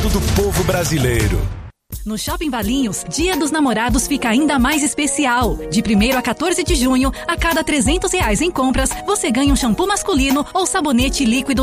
gosto do povo brasileiro. No Shopping Valinhos, Dia dos Namorados fica ainda mais especial. De 1º a 14 de junho, a cada R$300 em compras, você ganha um shampoo masculino ou sabonete líquido